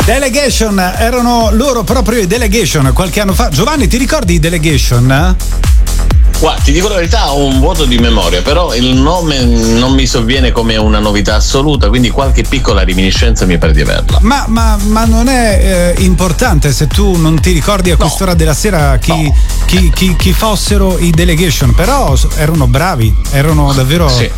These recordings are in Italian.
Delegation, erano loro proprio i Delegation qualche anno fa. Giovanni, ti ricordi i Delegation? Guarda, ti dico la verità, ho un vuoto di memoria, però il nome non mi sovviene come una novità assoluta, quindi qualche piccola reminiscenza mi pare di averla. Ma non è importante se tu non ti ricordi a quest'ora della sera chi fossero i Delegation, però erano bravi, erano davvero... Sì.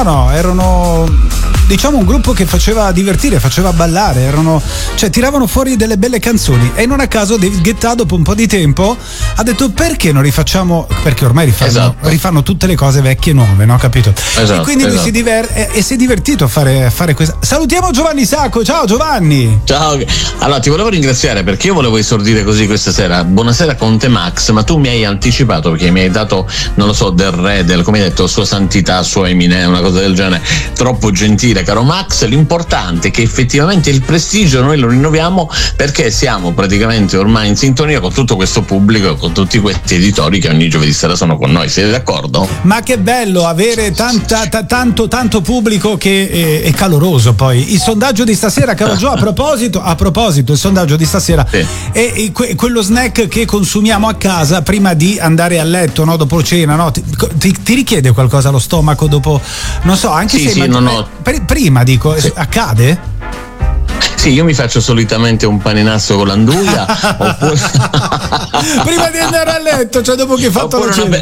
Erano diciamo un gruppo che faceva divertire, faceva ballare, tiravano fuori delle belle canzoni, e non a caso David Guetta dopo un po' di tempo ha detto perché non rifacciamo, perché ormai rifanno tutte le cose vecchie e nuove, no? Capito? E quindi lui si è divertito a fare questa. Salutiamo Giovanni Sacco. Ciao Giovanni. Ciao. Allora ti volevo ringraziare perché io volevo esordire così questa sera. Buonasera Conte Max, ma tu mi hai anticipato perché mi hai dato, non lo so, del re, come hai detto, sua santità, sua eminenza, una cosa del genere. Troppo gentile, caro Max. L'importante è che effettivamente il prestigio noi lo rinnoviamo, perché siamo praticamente ormai in sintonia con tutto questo pubblico, con tutti questi editori che ogni giovedì sera sono con noi. Siete d'accordo? Ma che bello avere tanto pubblico che è caloroso. Poi il sondaggio di stasera, caro Gio, a proposito il sondaggio di stasera è quello snack che consumiamo a casa prima di andare a letto, no? Dopo cena, no? Ti richiede qualcosa allo stomaco dopo, non so, anche prima dico, accade? Sì, io mi faccio solitamente un paninasso con l'anduia oppure prima di andare a letto, cioè dopo che hai fatto la cena.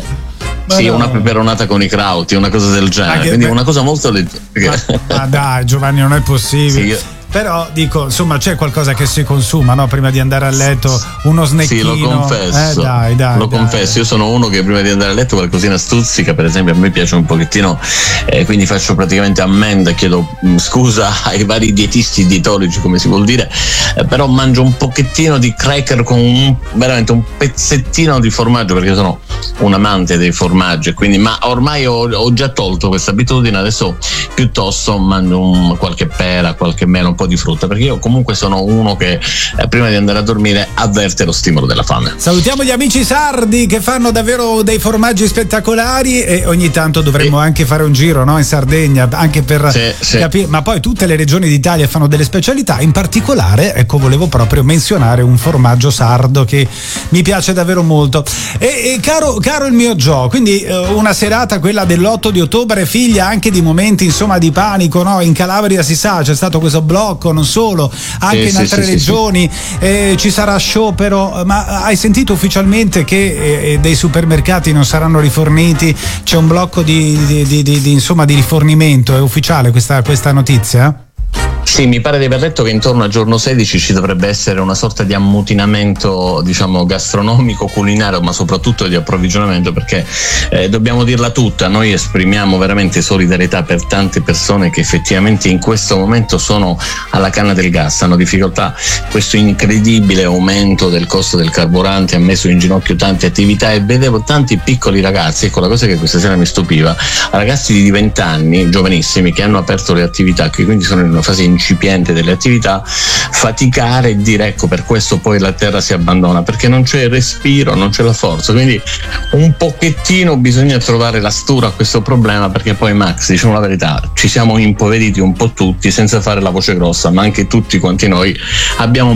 Una peperonata con i crauti, una cosa del genere, quindi una cosa molto leggera. Ma dai Giovanni, non è possibile. Sì, però dico, insomma, c'è qualcosa che si consuma, no? Prima di andare a letto, uno snecchino. Sì, lo confesso. Confesso, io sono uno che prima di andare a letto qualcosina stuzzica, per esempio a me piace un pochettino, quindi faccio praticamente ammenda, chiedo scusa ai vari dietisti, dietologi, come si vuol dire, però mangio un pochettino di cracker con veramente un pezzettino di formaggio, perché sono un amante dei formaggi, quindi, ma ormai ho già tolto questa abitudine, adesso piuttosto mangio qualche pera, qualche mela, un po' di frutta, perché io comunque sono uno che prima di andare a dormire avverte lo stimolo della fame. Salutiamo gli amici sardi che fanno davvero dei formaggi spettacolari, e ogni tanto dovremmo anche fare un giro, no? In Sardegna, anche per capire, ma poi tutte le regioni d'Italia fanno delle specialità, in particolare, ecco, volevo proprio menzionare un formaggio sardo che mi piace davvero molto. E caro il mio Gio, quindi una serata, quella dell'8 di ottobre, figlia anche di momenti, insomma, di panico, no? In Calabria si sa, c'è stato questo blocco, non solo, anche in altre regioni. Ci sarà sciopero, ma hai sentito ufficialmente che dei supermercati non saranno riforniti? C'è un blocco di rifornimento, è ufficiale questa notizia? Sì, mi pare di aver letto che intorno al giorno 16 ci dovrebbe essere una sorta di ammutinamento, diciamo, gastronomico, culinario, ma soprattutto di approvvigionamento, perché dobbiamo dirla tutta, noi esprimiamo veramente solidarietà per tante persone che effettivamente in questo momento sono alla canna del gas, hanno difficoltà. Questo incredibile aumento del costo del carburante ha messo in ginocchio tante attività, e vedevo tanti piccoli ragazzi, ecco la cosa che questa sera mi stupiva, ragazzi di 20 anni, giovanissimi, che hanno aperto le attività, che quindi sono in una fase incipiente delle attività, faticare e dire ecco, per questo poi la terra si abbandona, perché non c'è respiro, non c'è la forza, quindi un pochettino bisogna trovare la stura a questo problema, perché poi Max, diciamo la verità, ci siamo impoveriti un po' tutti, senza fare la voce grossa, ma anche tutti quanti noi abbiamo